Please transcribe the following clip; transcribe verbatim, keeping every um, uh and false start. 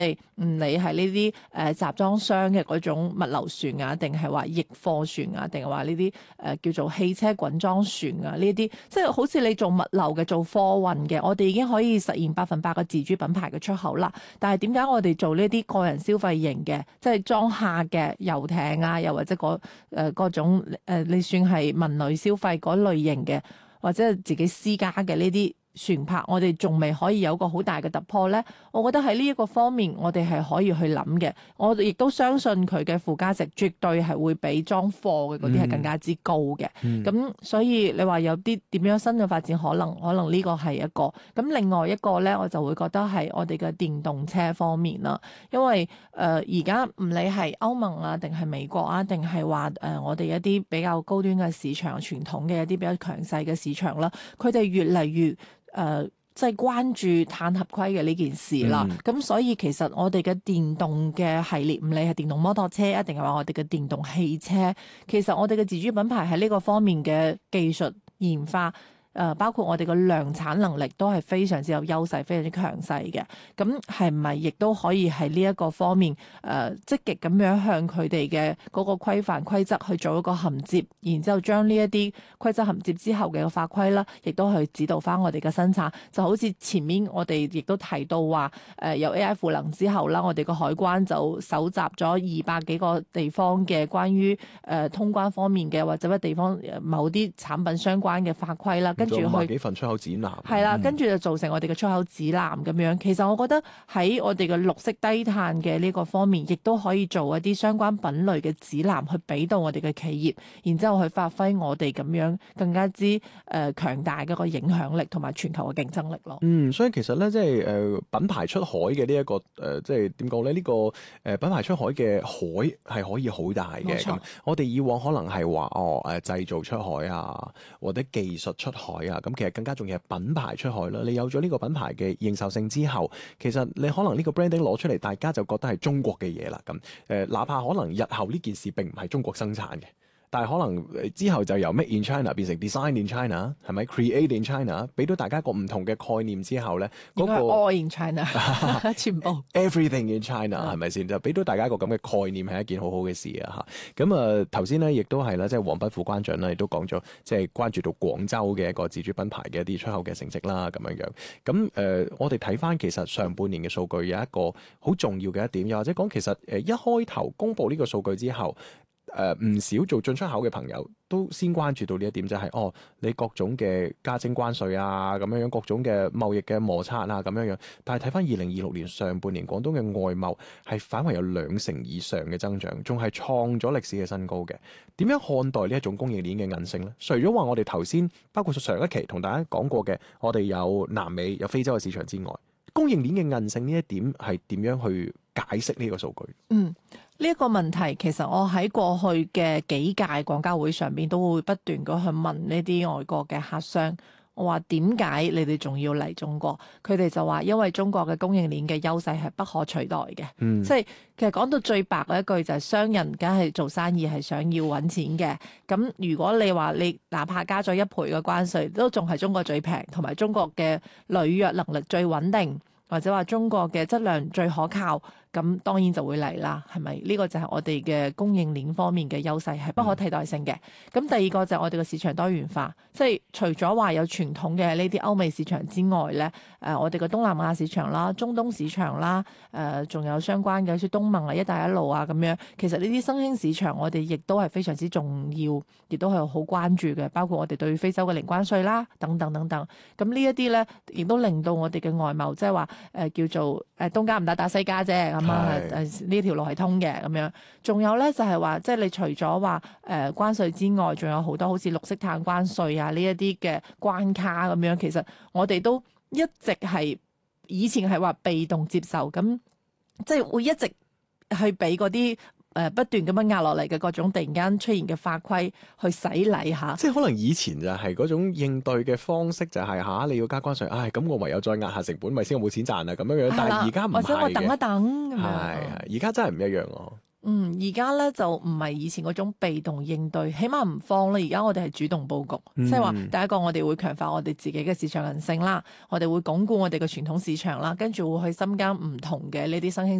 係唔理係呢啲誒集裝箱嘅嗰種物流船啊，定係話逆貨船啊，定係話呢啲誒叫做汽車滾裝船啊，呢啲即係好似你做物流嘅、做貨運嘅，我哋已經可以實現百分百嘅自主品牌嘅出口啦。但係點解我哋做呢啲個人消費型嘅，即係裝客嘅遊艇啊，又或者嗰誒嗰種誒、呃，你算係文旅消費嗰類型嘅，或者係自己私家嘅呢啲船舶，我哋仲未可以有個好大嘅突破呢？我覺得喺呢一個方面，我哋係可以去諗嘅。我哋亦都相信佢嘅附加值絕對係會比裝貨嘅嗰啲係更加之高嘅。咁、嗯、所以你話有啲點樣新嘅發展，可能可能呢個係一個。咁另外一個呢，我就會覺得係我哋嘅電動車方面啦。因為誒而家唔理係歐盟啊，定係美國啊，定係話誒我哋一啲比較高端嘅市場、傳統嘅一啲比較強勢嘅市場啦，佢哋越嚟越誒，即係、呃就是、關注碳合規嘅呢件事啦。咁、嗯、所以其實我哋嘅電動嘅系列，唔理係電動摩托車，一定係話我哋嘅電動汽車，其實我哋嘅自主品牌喺呢個方面嘅技術研發。誒、呃、包括我哋嘅量產能力都係非常之有優勢，非常之強勢嘅。咁係唔係亦都可以喺呢一個方面誒、呃、積極咁樣向佢哋嘅嗰個規範規則去做一個銜接，然之後將呢一啲規則銜接之後嘅法規啦，亦都去指導翻我哋嘅生產。就好似前面我哋亦都提到話誒、呃、有 A I 賦能之後啦，我哋個海關就搜集咗二百幾個地方嘅關於誒、呃、通關方面嘅或者乜地方某啲產品相關嘅法規啦。跟住去幾份出口指南， 係啦，跟住就造成我哋嘅出口指南咁樣。其實我覺得喺我哋嘅綠色低碳嘅呢個方面，亦都可以做一啲相關品類嘅指南，去俾到我哋嘅企業，然之後去發揮我哋咁樣更加之誒、呃、強大嘅一個影響力同埋全球嘅競爭力咯。 嗯，所以其實咧，即係誒品牌出海嘅呢一個誒、呃，即係點講咧？呢、這個誒、呃、品牌出海嘅海係可以好大嘅。咁我哋以往可能係話哦誒製造出海啊，或者技術出海。海啊，咁其實更加重要係品牌出海啦。你有咗呢個品牌嘅認受性之後，其實你可能呢個 branding 攞出嚟，大家就覺得係中國嘅嘢啦。咁誒，哪怕可能日後呢件事並唔係中國生產嘅。但係可能之後就由 Made in China 變成 Design in China， 係咪 Create in China？ 俾到大家一個唔同嘅概念之後咧，嗰、那個 All in China， 全部 Everything in China 係咪先？就俾到大家一個咁嘅概念係一件好好嘅事啊！嚇咁啊頭先咧亦都係啦，即係黃斌副關長咧亦都講咗，即係關注到廣州嘅一個自主品牌嘅一啲出口嘅成績啦，咁樣樣。咁誒、呃，我哋睇翻其實上半年嘅數據有一個好重要嘅一點，又或者講其實誒一開頭公布呢個數據之後。誒、呃、唔少做進出口嘅朋友都先關注到呢一點，就係、是、哦，你各種嘅加徵關稅啊，咁樣樣各種嘅貿易嘅摩擦啊，咁樣樣。但係睇翻二零二六年上半年廣東嘅外貿係反為有兩成以上嘅增長，仲係創咗歷史嘅新高嘅。點樣看待呢一種供應鏈嘅韌性呢？除咗話我哋頭先包括上一期同大家講過嘅，我哋有南美有非洲嘅市場之外，供應鏈嘅韌性呢一點係點樣去解釋呢個數據？ 嗯。呢一個問題其實我喺過去嘅幾屆廣交會上邊都會不斷咁去問呢啲外國嘅客商，我話點解你哋仲要嚟中國？佢哋就話因為中國嘅供應鏈嘅優勢係不可取代嘅。嗯，即係其實講到最白嘅一句就係商人梗係做生意係想要揾錢嘅。咁如果你話你哪怕加咗一倍嘅關稅，都仲係中國最平，同埋中國嘅履約能力最穩定，或者話中國嘅質量最可靠。咁當然就會嚟啦，係咪？呢個就係我哋嘅供應鏈方面嘅優勢，係不可替代性嘅。咁、嗯、第二個就係我哋嘅市場多元化，即係除咗話有傳統嘅呢啲歐美市場之外咧，誒、呃、我哋嘅東南亞市場啦、中東市場啦，誒、呃、仲有相關嘅好似東盟啊、一帶一路啊咁樣。其實呢啲新興市場我哋亦都係非常之重要，亦都係好關注嘅。包括我哋對非洲嘅零關稅啦，等等等等。咁呢一啲咧，亦都令到我哋嘅外貿即係話誒叫做誒東家唔打打西家啫。咁啊，誒呢條路係通嘅咁樣，仲有咧就係話，即係你除咗話誒關稅之外，仲有好多好似綠色碳關稅啊呢一啲嘅關卡咁樣，其實我哋都一直係以前係話被動接受，咁即係會一直去俾嗰啲誒不斷咁樣壓落嚟嘅各種突然間出現嘅法規去洗禮下， 即係可能以前就係嗰種應對嘅方式就係、是、嚇、啊、你要加關稅，唉咁我唯有再壓下成本，咪先我冇錢賺啊咁樣樣。但係而家唔係嘅， 或者我等一等咁樣。 係而家真係唔一樣咯。 嗯，而家咧就唔係以前嗰種被動應對，起碼唔慌啦。而家我哋係主動佈局， 嗯即係話第一個我哋會強化我哋自己嘅市場韌性啦，我哋會鞏固我哋嘅傳統市場啦，跟住會去深耕唔同嘅呢啲新興